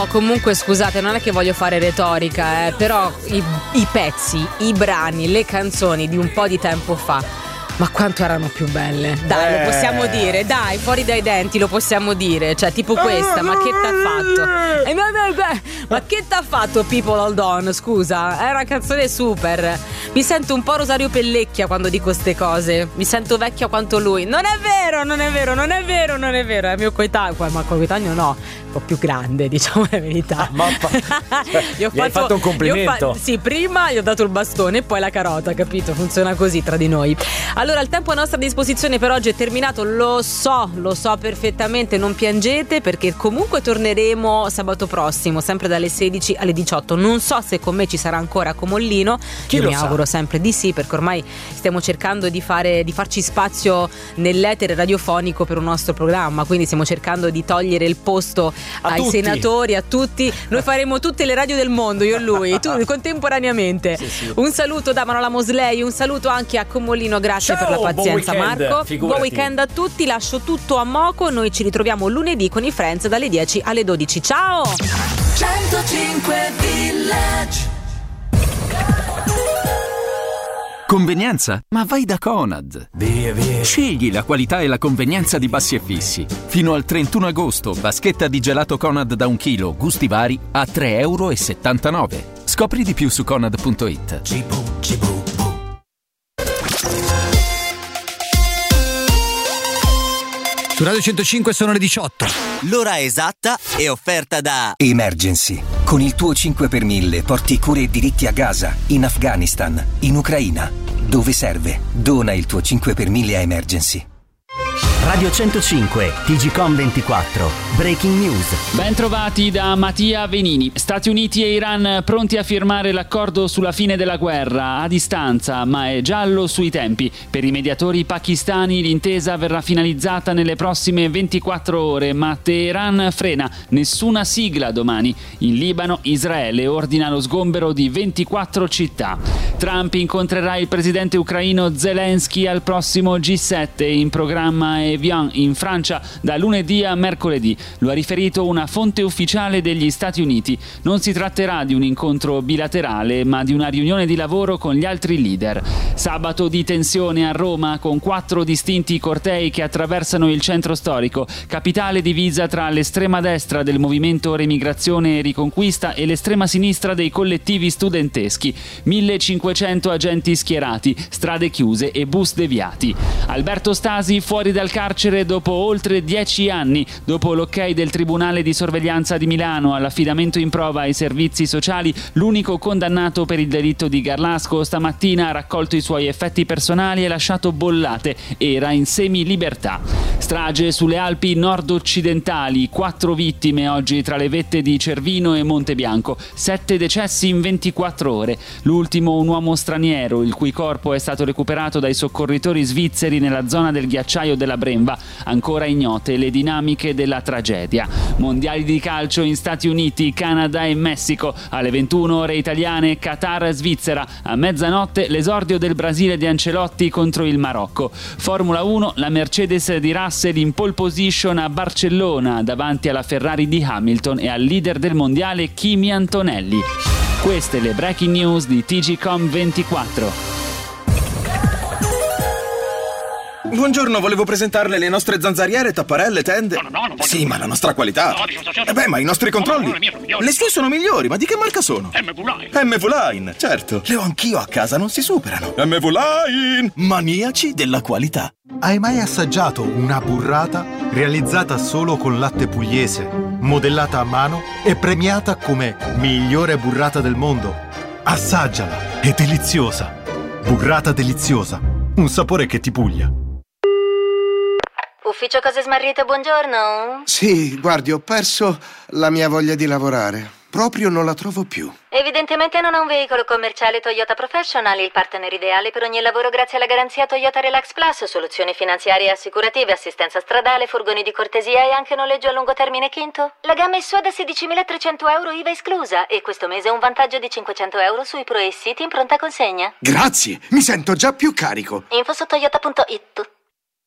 No, comunque scusate, non è che voglio fare retorica, però i pezzi, i brani, le canzoni di un po' di tempo fa, ma quanto erano più belle. Dai, lo possiamo dire, dai, fuori dai denti lo possiamo dire. Cioè, tipo questa, ma che t'ha fatto? Ma che t'ha fatto People Hold On? Scusa, è una canzone super. Mi sento un po' Rosario Pellecchia quando dico ste cose. Mi sento vecchia quanto lui. Non è vero, non è vero, non è vero, non è vero. È mio coetaneo, ma coetaneo no, un po' più grande, diciamo la verità. Gli hai fatto un complimento. Sì, prima gli ho dato il bastone e poi la carota, capito? Funziona così tra di noi. Allora, il tempo a nostra disposizione per oggi è terminato, lo so perfettamente, non piangete perché comunque torneremo sabato prossimo, sempre dalle 16 alle 18. Non so se con me ci sarà ancora Comollino, io mi auguro sempre di sì, perché ormai stiamo cercando di farci spazio nell'etere radiofonico per un nostro programma, quindi stiamo cercando di togliere il posto ai tutti. Senatori, a tutti. Noi faremo tutte le radio del mondo, io e lui, contemporaneamente. Sì. Un saluto da Manuela Mosley, un saluto anche a Comollino, grazie. Ciao, per la pazienza, buon weekend, Marco. Figurati. Buon weekend a tutti, lascio tutto a Moco. Noi ci ritroviamo lunedì con i Friends dalle 10 alle 12. Ciao! 105 Village. Convenienza? Ma vai da Conad. Via. Scegli la qualità e la convenienza di Bassi e Fissi. Fino al 31 agosto, vaschetta di gelato Conad da 1 chilo, gusti vari, a €3,79. Scopri di più su conad.it. Cibo. Su Radio 105 sono le 18. L'ora esatta è offerta da Emergency. Con il tuo 5 per 1000 porti cure e diritti a Gaza, in Afghanistan, in Ucraina. Dove serve? Dona il tuo 5 per 1000 a Emergency. Radio 105, TGcom 24, Breaking News. Ben trovati da Mattia Venini. Stati Uniti e Iran pronti a firmare l'accordo sulla fine della guerra a distanza, ma è giallo sui tempi. Per i mediatori pakistani l'intesa verrà finalizzata nelle prossime 24 ore, ma Teheran frena. Nessuna sigla domani. In Libano, Israele ordina lo sgombero di 24 città. Trump incontrerà il presidente ucraino Zelensky al prossimo G7 in programma Evian in Francia da lunedì a mercoledì. Lo ha riferito una fonte ufficiale degli Stati Uniti. Non si tratterà di un incontro bilaterale, ma di una riunione di lavoro con gli altri leader. Sabato di tensione a Roma con 4 distinti cortei che attraversano il centro storico, capitale divisa tra l'estrema destra del movimento Remigrazione e Riconquista e l'estrema sinistra dei collettivi studenteschi. 1500 agenti schierati, strade chiuse e bus deviati. Alberto Stasi fuori dal carcere dopo oltre 10 anni, dopo l'ok del Tribunale di Sorveglianza di Milano all'affidamento in prova ai servizi sociali, l'unico condannato per il delitto di Garlasco stamattina ha raccolto i suoi effetti personali e lasciato bollate, era in semi-libertà. Strage sulle Alpi nord-occidentali, 4 vittime oggi tra le vette di Cervino e Montebianco, 7 decessi in 24 ore. L'ultimo un uomo straniero, il cui corpo è stato recuperato dai soccorritori svizzeri nella zona del ghiacciaio della Bremba, ancora ignote le dinamiche della tragedia. Mondiali di calcio in Stati Uniti, Canada e Messico, alle 21 ore italiane Qatar Svizzera, a mezzanotte l'esordio del Brasile di Ancelotti contro il Marocco. Formula 1, la Mercedes di Russell in pole position a Barcellona davanti alla Ferrari di Hamilton e al leader del mondiale Kimi Antonelli. Queste le breaking news di TGcom 24. Buongiorno, volevo presentarle le nostre zanzariere, tapparelle, tende. No, non voglio. Sì, ma la nostra qualità. Ma i nostri controlli. No, le mie sono migliori. Le sue sono migliori, ma di che marca sono? MV Line, certo. Le ho anch'io a casa, non si superano. MV Line, maniaci della qualità. Hai mai assaggiato una burrata realizzata solo con latte pugliese, modellata a mano e premiata come migliore burrata del mondo? Assaggiala, è deliziosa. Burrata deliziosa, un sapore che ti puglia. Ufficio Cose Smarrite, buongiorno. Sì, guardi, ho perso la mia voglia di lavorare. Proprio non la trovo più. Evidentemente non ha un veicolo commerciale Toyota Professional, il partner ideale per ogni lavoro grazie alla garanzia Toyota Relax Plus, soluzioni finanziarie e assicurative, assistenza stradale, furgoni di cortesia e anche noleggio a lungo termine quinto. La gamma è sua da 16.300 euro IVA esclusa e questo mese ha un vantaggio di 500 euro sui Pro e City in pronta consegna. Grazie, mi sento già più carico. Info su toyota.it.